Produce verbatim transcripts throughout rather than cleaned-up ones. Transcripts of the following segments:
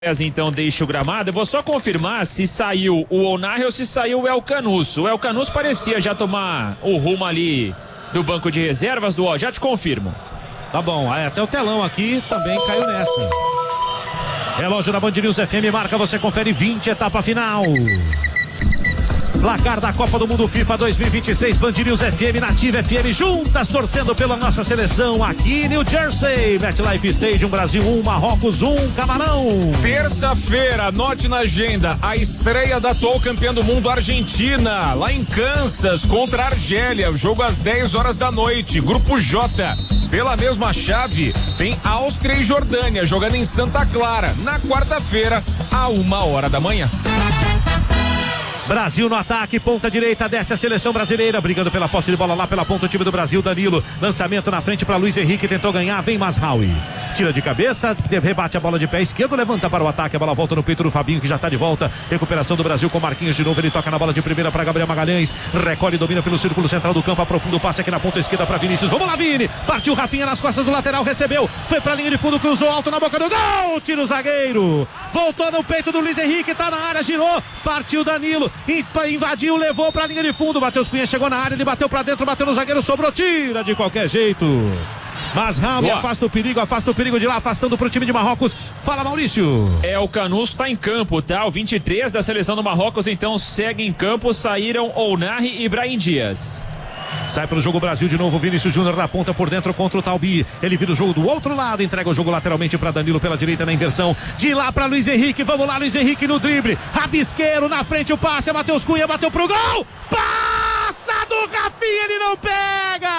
Então deixa o gramado. Eu vou só confirmar se saiu o Onari ou se saiu o El Canus. O El Canus parecia já tomar o rumo ali do banco de reservas do ó. Já te confirmo. Tá bom, até o telão aqui também caiu nessa. Relógio da Band News F M marca, você confere vinte, etapa final. Placar da Copa do Mundo FIFA dois mil e vinte e seis, Band News F M, Nativa F M, juntas torcendo pela nossa seleção aqui em New Jersey. MetLife Stadium, Brasil um, Marrocos um, Camarão. Terça-feira, anote na agenda, a estreia da atual campeã do mundo Argentina, lá em Kansas, contra a Argélia, jogo às dez horas da noite, Grupo J. Pela mesma chave, tem Áustria e Jordânia, jogando em Santa Clara, na quarta-feira, a uma hora da manhã. Brasil no ataque, ponta direita, desce a seleção brasileira, brigando pela posse de bola lá pela ponta, o time do Brasil, Danilo, lançamento na frente para Luiz Henrique, tentou ganhar, vem Mazraoui, tira de cabeça, rebate a bola de pé esquerdo, levanta para o ataque, a bola volta no peito do Fabinho, que já está de volta, recuperação do Brasil com Marquinhos de novo, ele toca na bola de primeira para Gabriel Magalhães, recolhe, domina pelo círculo central do campo, aprofunda o passe aqui na ponta esquerda para Vinícius, vamos lá Vini, partiu Rafinha nas costas do lateral, recebeu, foi para a linha de fundo, cruzou alto na boca do gol, tira o zagueiro, voltou no peito do Luiz Henrique, tá na área, girou, partiu Danilo, invadiu, levou pra linha de fundo, Matheus Cunha chegou na área, ele bateu pra dentro, bateu no zagueiro, sobrou, tira de qualquer jeito. Mazraoui afasta o perigo, afasta o perigo de lá, afastando pro time de Marrocos. Fala, Maurício. É, o Canus tá em campo, tá? O vinte e três da seleção do Marrocos, então segue em campo, saíram Onari e Brahim Dias. Sai pro jogo Brasil de novo, Vinícius Júnior na ponta por dentro contra o Taubi. Ele vira o jogo do outro lado, entrega o jogo lateralmente para Danilo pela direita na inversão. De lá para Luiz Henrique, vamos lá Luiz Henrique no drible. Rabisqueiro na frente, o passe, é Matheus Cunha, bateu pro gol. Passa do Rafinha, ele não pega.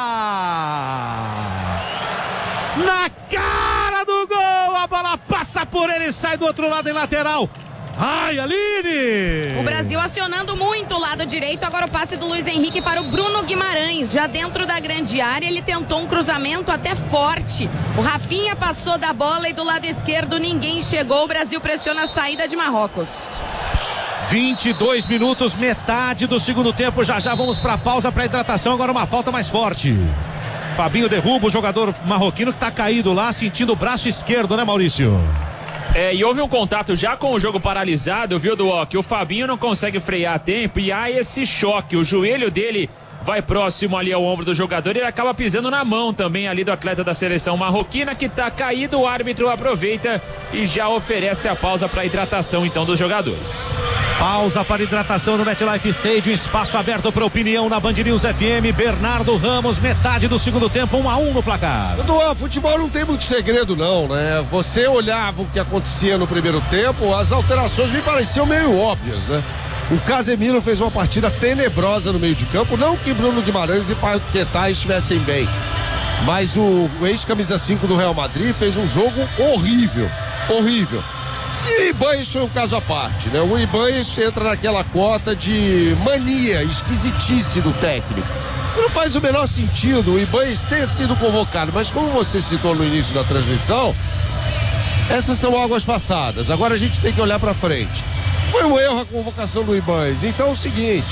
Na cara do gol, a bola passa por ele, sai do outro lado em lateral. Ai, Aline! O Brasil acionando muito o lado direito, agora o passe do Luiz Henrique para o Bruno Guimarães, já dentro da grande área, ele tentou um cruzamento até forte, o Rafinha passou da bola e do lado esquerdo ninguém chegou, o Brasil pressiona a saída de Marrocos. vinte e dois minutos, metade do segundo tempo, já já vamos para pausa, para hidratação, agora uma falta mais forte. Fabinho derruba o jogador marroquino que está caído lá, sentindo o braço esquerdo, né, Maurício? É, e houve um contato já com o jogo paralisado, viu, Duó? Que o Fabinho não consegue frear a tempo e há esse choque. O joelho dele vai próximo ali ao ombro do jogador e ele acaba pisando na mão também ali do atleta da seleção marroquina que tá caído. O árbitro aproveita e já oferece a pausa para hidratação então dos jogadores. Pausa para hidratação no MetLife Stadium, espaço aberto para opinião na Band News F M. Bernardo Ramos, metade do segundo tempo, um a um no placar. Duan, futebol não tem muito segredo não, né? Você olhava o que acontecia no primeiro tempo, as alterações me pareciam meio óbvias, né? O Casemiro fez uma partida tenebrosa no meio de campo, não que Bruno Guimarães e Paquetá estivessem bem, mas o, o ex-camisa cinco do Real Madrid fez um jogo horrível, horrível. E o Ibanez foi um caso à parte, né? O Ibanez entra naquela cota de mania esquisitice do técnico. Não faz o menor sentido o Ibanez ter sido convocado, mas como você citou no início da transmissão, essas são águas passadas, agora a gente tem que olhar pra frente. Foi um erro a convocação do Ibanez. Então é o seguinte,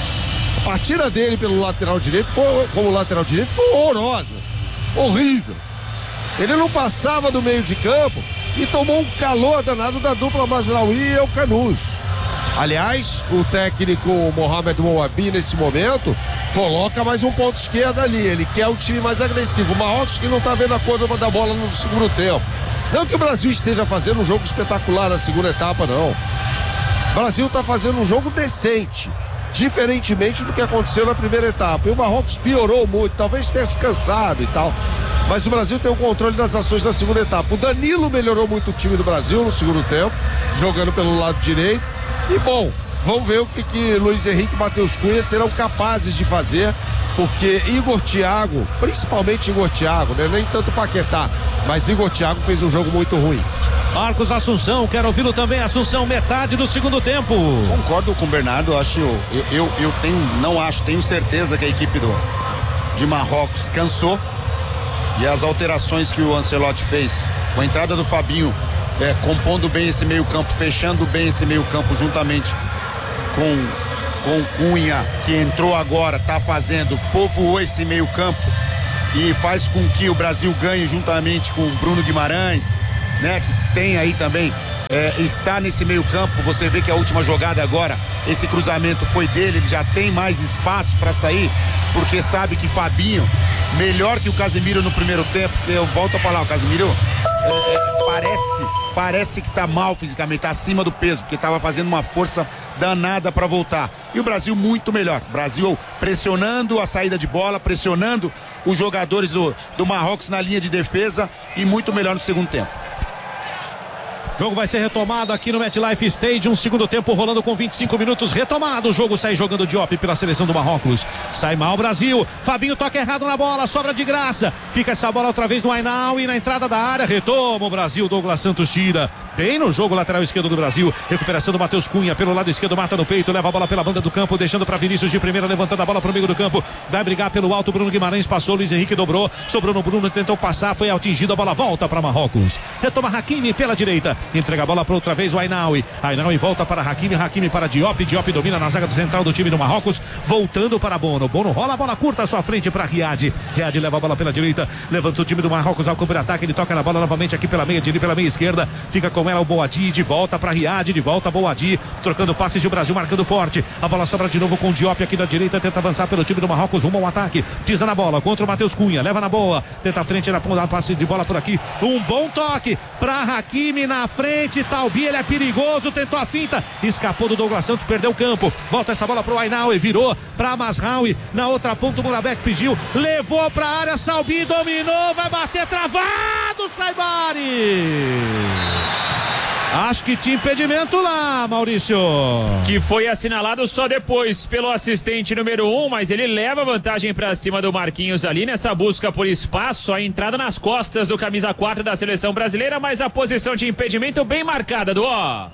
a partida dele pelo lateral direito foi, como lateral direito foi horrorosa, horrível. Ele não passava do meio de campo e tomou um calor danado da dupla Mazraoui e El Canus. Aliás, o técnico Mohamed Mouabi nesse momento coloca mais um ponto esquerdo ali. Ele quer o time mais agressivo. O Marrocos que não está vendo a cor da bola no segundo tempo. Não que o Brasil esteja fazendo um jogo espetacular na segunda etapa, não. O Brasil está fazendo um jogo decente, diferentemente do que aconteceu na primeira etapa. E o Marrocos piorou muito, talvez tenha se cansado e tal. Mas o Brasil tem o controle das ações da segunda etapa. O Danilo melhorou muito o time do Brasil no segundo tempo, jogando pelo lado direito. E bom, vamos ver o que, que Luiz Henrique e Matheus Cunha serão capazes de fazer, porque Igor Thiago, principalmente Igor Thiago, né? Nem tanto Paquetá, mas Igor Thiago fez um jogo muito ruim. Marcos Assunção, quero ouvi-lo também, Assunção, metade do segundo tempo. Concordo com o Bernardo, acho, eu, eu, eu tenho, não acho, tenho certeza que a equipe do, de Marrocos cansou, e as alterações que o Ancelotti fez, com a entrada do Fabinho, é, compondo bem esse meio campo, fechando bem esse meio campo juntamente com, com Cunha, que entrou agora, tá fazendo, povoou esse meio campo e faz com que o Brasil ganhe juntamente com o Bruno Guimarães, né, que tem aí também é, está nesse meio campo. Você vê que a última jogada agora, esse cruzamento foi dele, ele já tem mais espaço para sair, porque sabe que Fabinho, melhor que o Casemiro no primeiro tempo, eu volto a falar, o Casemiro é, é, parece, parece que tá mal fisicamente, tá acima do peso, porque tava fazendo uma força danada para voltar. E o Brasil muito melhor, Brasil pressionando a saída de bola, pressionando os jogadores do, do Marrocos na linha de defesa e muito melhor no segundo tempo. O jogo vai ser retomado aqui no MetLife Stadium, segundo tempo rolando com vinte e cinco minutos, retomado, o jogo sai jogando Diop pela seleção do Marrocos, sai mal o Brasil, Fabinho toca errado na bola, sobra de graça, fica essa bola outra vez no Ainaui na entrada da área, retoma o Brasil, Douglas Santos tira, tem no jogo lateral esquerdo do Brasil, recuperação do Matheus Cunha, pelo lado esquerdo, mata no peito, leva a bola pela banda do campo, deixando para Vinícius de primeira, levantando a bola pro meio do campo, vai brigar pelo alto, Bruno Guimarães passou, Luiz Henrique dobrou, sobrou no Bruno, tentou passar, foi atingido, a bola volta para Marrocos, retoma Hakimi pela direita, entrega a bola para outra vez o Ainaui, Ainaui volta para Hakimi, Hakimi para Diop, Diop domina na zaga do central do time do Marrocos, voltando para Bono, Bono rola a bola curta à sua frente para Riad, Riad leva a bola pela direita, levanta o time do Marrocos ao contra-ataque, ele toca na bola novamente aqui pela meia direita, pela meia esquerda, fica com ela o Boadi, de volta para Riad, de volta Boadi, trocando passes de Brasil, marcando forte, a bola sobra de novo com o Diop aqui da direita, tenta avançar pelo time do Marrocos, rumo ao ataque, pisa na bola, contra o Matheus Cunha, leva na boa, tenta a frente, na ponta, passe de bola por aqui, um bom toque para Hakimi na frente, Talbi, ele é perigoso, tentou a finta, escapou do Douglas Santos, perdeu o campo, volta essa bola pro Ainaui, virou pra Mazraoui, na outra ponta o Mourabek pediu, levou pra área, Salbi dominou, vai bater travado, Saibari. Acho que tinha impedimento lá, Maurício. Que foi assinalado só depois pelo assistente número um, mas ele leva vantagem pra cima do Marquinhos ali nessa busca por espaço, a entrada nas costas do camisa quatro da seleção brasileira, mas a posição de impedimento bem marcada do ó.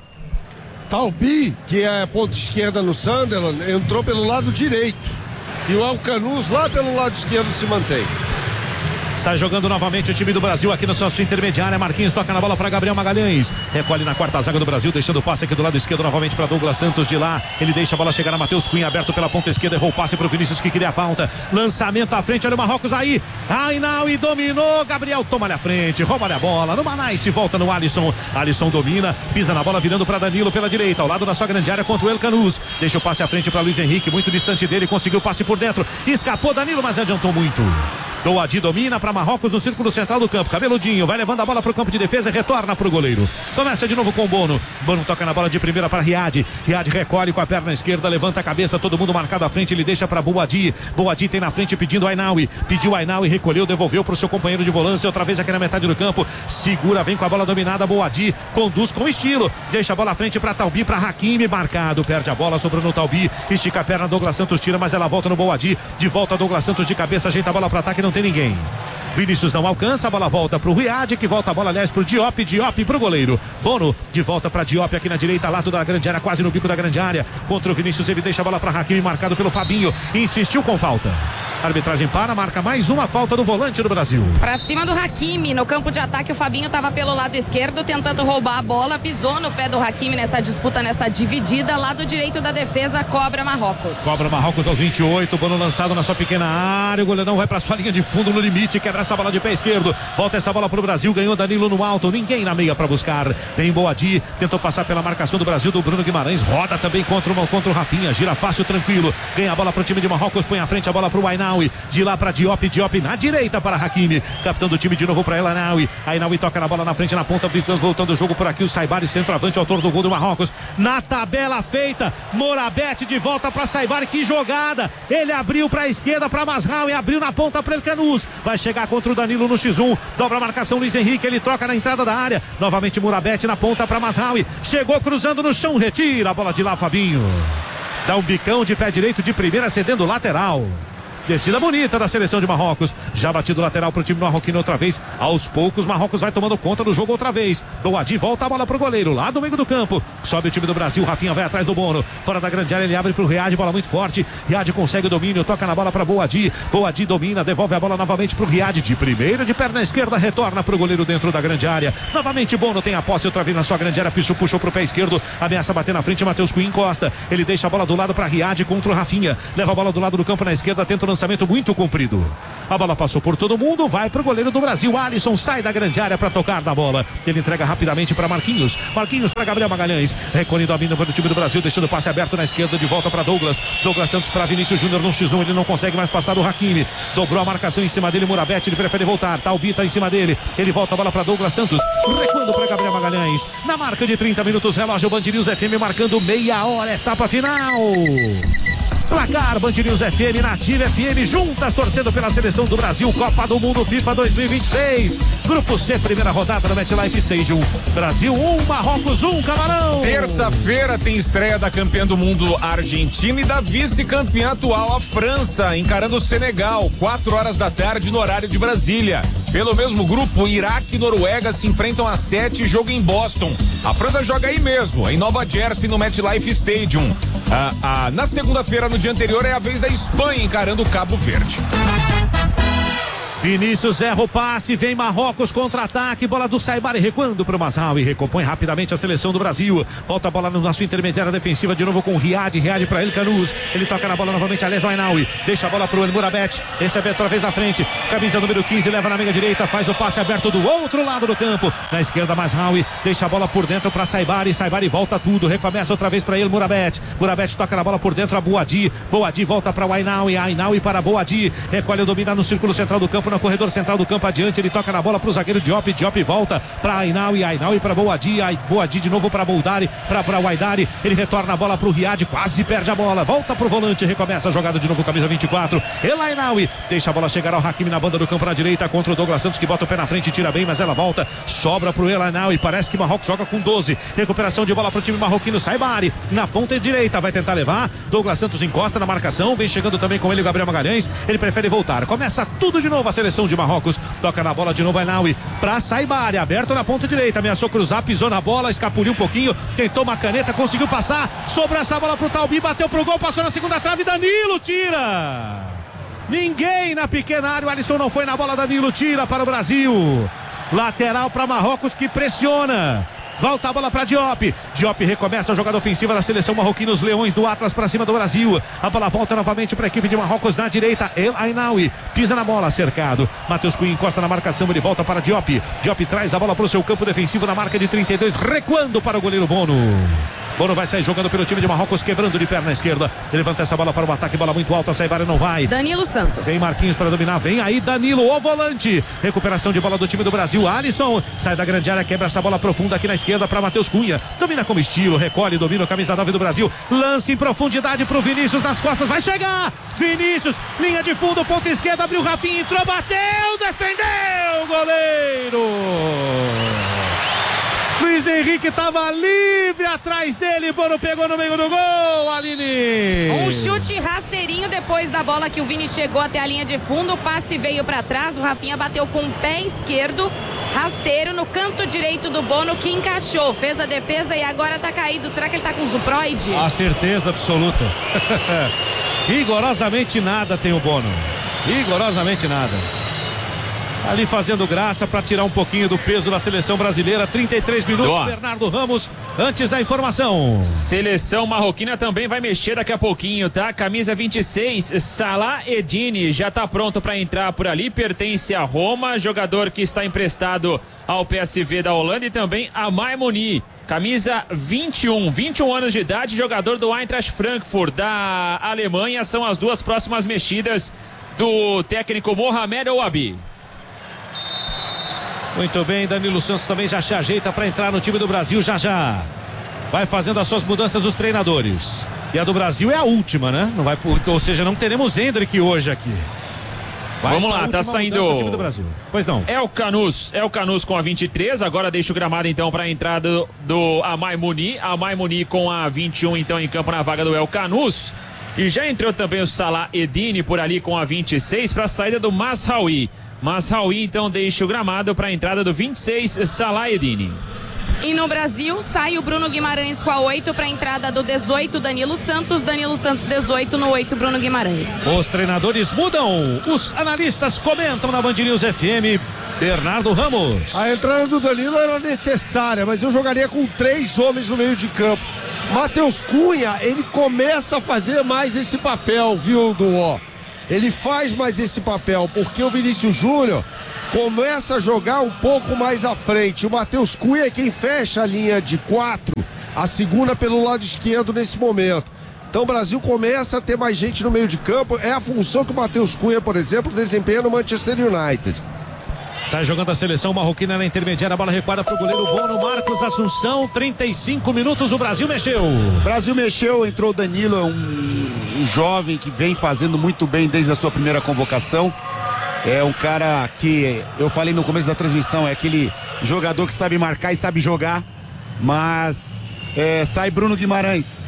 Talbi, que é ponta esquerda no Sunderland, entrou pelo lado direito. E o Alcanuz lá pelo lado esquerdo se mantém. Sai jogando novamente o time do Brasil aqui na sua intermediária. Marquinhos toca na bola para Gabriel Magalhães. Recolhe na quarta zaga do Brasil, deixando o passe aqui do lado esquerdo novamente para Douglas Santos de lá. Ele deixa a bola chegar a Matheus Cunha, aberto pela ponta esquerda. Errou o passe para o Vinícius que queria a falta. Lançamento à frente, olha o Marrocos aí. Ainaui dominou. Gabriel toma-lhe a frente, rouba-lhe a bola. No Manais, volta no Alisson. Alisson domina, pisa na bola, virando para Danilo pela direita, ao lado da sua grande área contra o El Canuz. Deixa o passe à frente para Luiz Henrique, muito distante dele. Conseguiu o passe por dentro. Escapou Danilo, mas adiantou muito. Doadi domina para Marrocos no círculo central do campo. Cabeludinho vai levando a bola para o campo de defesa e retorna para o goleiro. Começa de novo com o Bono. Bono toca na bola de primeira para Riad. Riad recolhe com a perna esquerda, levanta a cabeça, todo mundo marcado à frente. Ele deixa para Boadi. Boadi tem na frente pedindo Ainaui. Pediu Ainaui, recolheu, devolveu para o seu companheiro de volância. Outra vez aqui na metade do campo. Segura, vem com a bola dominada. Boadi conduz com estilo. Deixa a bola à frente para Talbi, para Hakimi. Marcado, perde a bola, sobrou no Talbi. Estica a perna, Douglas Santos tira, mas ela volta no Boadi. De volta Douglas Santos de cabeça, ajeita a bola para ataque, não tem ninguém. Vinícius não alcança, a bola volta pro Riad, que volta a bola, aliás, pro Diop, Diop pro goleiro. Bono, de volta pra Diop aqui na direita, lado da grande área, quase no bico da grande área. Contra o Vinícius, ele deixa a bola pra Hakimi, marcado pelo Fabinho. Insistiu com falta. A arbitragem para, marca mais uma falta do volante do Brasil. Pra cima do Hakimi, no campo de ataque, o Fabinho tava pelo lado esquerdo, tentando roubar a bola, pisou no pé do Hakimi nessa disputa, nessa dividida. Lado direito da defesa, cobra Marrocos. Cobra Marrocos aos vinte e oito, Bono lançado na sua pequena área, o goleirão vai pra sua linha de fundo no limite, quebra essa bola de pé esquerdo, volta essa bola pro Brasil, ganhou Danilo no alto, ninguém na meia pra buscar, vem Boadi, tentou passar pela marcação do Brasil, do Bruno Guimarães, roda também contra o, contra o Rafinha, gira fácil, tranquilo, ganha a bola pro time de Marrocos, põe à frente a bola pro Ainaui, de lá pra Diop, Diop na direita para Hakimi, captando o time de novo para El Ainaui, Ainaui toca na bola na frente, na ponta, voltando o jogo por aqui, o Saibari, centroavante, autor do gol do Marrocos, na tabela feita, Mourabek de volta para Saibari, que jogada, ele abriu pra esquerda para Mazraoui, abriu na ponta para El Canuz, vai chegar contra o Danilo no xis um, dobra a marcação Luiz Henrique, ele troca na entrada da área, novamente Mourabek na ponta para Mazraoui, chegou cruzando no chão, retira a bola de lá, Fabinho, dá um bicão de pé direito de primeira, cedendo lateral. Descida bonita da seleção de Marrocos. Já batido lateral para o time marroquino outra vez. Aos poucos, Marrocos vai tomando conta do jogo outra vez. Boadi volta a bola para o goleiro, lá do meio do campo. Sobe o time do Brasil. Rafinha vai atrás do Bono. Fora da grande área, ele abre para o Riad. Bola muito forte. Riad consegue o domínio. Toca na bola para Boadi. Boadi domina, devolve a bola novamente para o Riad. De primeira, de perna esquerda, retorna para o goleiro dentro da grande área. Novamente, Bono tem a posse outra vez na sua grande área. Pichou, puxou para o pé esquerdo. Ameaça bater na frente. Matheus Cunha encosta. Ele deixa a bola do lado para Riad contra o Rafinha. Leva a bola do lado do campo na esquerda. Tenta o lançamento muito comprido. A bola passou por todo mundo, vai pro goleiro do Brasil. Alisson sai da grande área para tocar da bola. Ele entrega rapidamente para Marquinhos. Marquinhos para Gabriel Magalhães. Recone domina para o time do Brasil, deixando o passe aberto na esquerda, de volta para Douglas. Douglas Santos para Vinícius Júnior no xis um. Ele não consegue mais passar o Hakimi. Dobrou a marcação em cima dele, Murabete. Ele prefere voltar. Talbi tá em cima dele. Ele volta a bola para Douglas Santos. Recuando para Gabriel Magalhães. Na marca de trinta minutos, relógio Band News F M marcando meia hora, etapa final. Placar Band News F M, Nativa F M, juntas torcendo pela seleção do Brasil, Copa do Mundo FIFA dois mil e vinte e seis. Grupo C, primeira rodada no MetLife Stadium. Brasil um, Marrocos um, Camarão. Terça-feira tem estreia da campeã do mundo Argentina e da vice-campeã atual a França, encarando o Senegal, quatro horas da tarde no horário de Brasília. Pelo mesmo grupo, Iraque e Noruega se enfrentam às sete, jogo em Boston. A França joga aí mesmo, em Nova Jersey, no MetLife Stadium. Ah, ah, na segunda-feira, no dia anterior, é a vez da Espanha encarando o Cabo Verde. Vinícius erra o passe, vem Marrocos, contra-ataque, bola do Saibari recuando para o Masraoui, recompõe rapidamente a seleção do Brasil, volta a bola na sua intermediária defensiva de novo com o Riad, Riad para El Canuz, ele toca na bola novamente, Alejo Ainaui, deixa a bola para o El Murabete, recebe outra vez na frente, camisa número quinze, leva na meia direita, faz o passe aberto do outro lado do campo, na esquerda Masraoui, deixa a bola por dentro para Saibari, Saibari volta tudo, recomeça outra vez para El Murabete, Murabete toca na bola por dentro a Boadi, Boadi volta para o Ainaui, Ainaui para Boadi, recolhe o domínio no círculo central do campo, no corredor central do campo adiante, ele toca na bola para o zagueiro Diop, Diop volta para Ainaui, Ainaui para Boadi, Boadi de novo para Boldari, para o Aidari, ele retorna a bola para o Riad, quase perde a bola, volta para o volante, recomeça a jogada de novo, camisa vinte e quatro, El Ainaui, deixa a bola chegar ao Hakimi na banda do campo na direita contra o Douglas Santos que bota o pé na frente e tira bem, mas ela volta, sobra para o El Ainaui, parece que Marrocos joga com doze, recuperação de bola para o time marroquino, Saibari, na ponta direita, vai tentar levar, Douglas Santos encosta na marcação, vem chegando também com ele o Gabriel Magalhães, ele prefere voltar, começa tudo de novo a seleção de Marrocos, toca na bola de novo Ainaui, pra Saibari, aberto na ponta direita, ameaçou cruzar, pisou na bola, escapuliu um pouquinho, tentou uma caneta, conseguiu passar, sobrou essa bola pro Talbi, bateu pro gol, passou na segunda trave, Danilo tira! Ninguém na pequena área, o Alisson não foi na bola, Danilo tira para o Brasil, lateral para Marrocos que pressiona. Volta a bola para Diop. Diop recomeça a jogada ofensiva da seleção marroquina. Os Leões do Atlas para cima do Brasil. A bola volta novamente para a equipe de Marrocos na direita. El Ainaui pisa na bola, cercado. Matheus Cunha encosta na marcação. Ele volta para Diop. Diop traz a bola para o seu campo defensivo na marca de trinta e dois. Recuando para o goleiro Bono. Bono vai sair jogando pelo time de Marrocos, quebrando de perna esquerda. Ele levanta essa bola para o ataque, bola muito alta, Saibari não vai. Danilo Santos. Vem Marquinhos para dominar, vem aí Danilo, o volante. Recuperação de bola do time do Brasil, Alisson. Sai da grande área, quebra essa bola profunda aqui na esquerda para Matheus Cunha. Domina como estilo, recolhe, domina o camisa nove do Brasil. Lance em profundidade para o Vinícius nas costas, vai chegar. Vinícius, linha de fundo, ponta esquerda, abriu o Rafinha, entrou, bateu, defendeu, goleiro. Luiz Henrique estava livre atrás dele, Bono pegou no meio do gol, Aline. Um chute rasteirinho depois da bola que o Vini chegou até a linha de fundo, o passe veio para trás, o Rafinha bateu com o pé esquerdo, rasteiro no canto direito do Bono que encaixou, fez a defesa e agora tá caído. Será que ele tá com zuproide? A certeza absoluta. Rigorosamente nada tem o Bono. Rigorosamente nada. Ali fazendo graça para tirar um pouquinho do peso da seleção brasileira. trinta e três minutos, Boa. Bernardo Ramos, antes da informação. Seleção marroquina também vai mexer daqui a pouquinho, tá? Camisa vinte e seis, Salah Eddine, já tá pronto para entrar por ali, pertence a Roma, jogador que está emprestado ao P S V da Holanda, e também a Maimouni. Camisa vinte e um, vinte e um anos de idade, jogador do Eintracht Frankfurt da Alemanha. São as duas próximas mexidas do técnico Mohamed Ouabi. Muito bem, Danilo Santos também já se ajeita para entrar no time do Brasil já já. Vai fazendo as suas mudanças os treinadores. E a do Brasil é a última, né? Não vai, ou seja, não teremos Hendrick hoje aqui. Vai Vamos lá, tá saindo. Time do Brasil. Pois não. É o Canus, é o Canus com a vinte e três. Agora deixa o gramado então para a entrada do, do Amai Muni. Amai Muni com a vinte e um então em campo na vaga do El Canus. E já entrou também o Salah Eddine por ali com a vinte e seis para a saída do Masraoui. Masraoui então deixa o gramado para a entrada do vinte e seis, Salah Eddine. E no Brasil sai o Bruno Guimarães com a oito para a entrada do dezoito, Danilo Santos. Danilo Santos dezoito, no oito, Bruno Guimarães. Os treinadores mudam, os analistas comentam na Band News F M. Bernardo Ramos. A entrada do Danilo era necessária, mas eu jogaria com três homens no meio de campo. Matheus Cunha, ele começa a fazer mais esse papel, viu, Duó? ele faz mais esse papel, porque o Vinícius Júnior começa a jogar um pouco mais à frente. O Matheus Cunha é quem fecha a linha de quatro, a segunda pelo lado esquerdo nesse momento. Então o Brasil começa a ter mais gente no meio de campo. É a função que o Matheus Cunha, por exemplo, desempenha no Manchester United. Sai jogando a seleção marroquina na intermediária, a bola recuada pro goleiro Bono, Marcos Assunção, trinta e cinco minutos, o Brasil mexeu. O Brasil mexeu, entrou o Danilo, é um, um jovem que vem fazendo muito bem desde a sua primeira convocação. É um cara que, eu falei no começo da transmissão, é aquele jogador que sabe marcar e sabe jogar, mas é, sai Bruno Guimarães.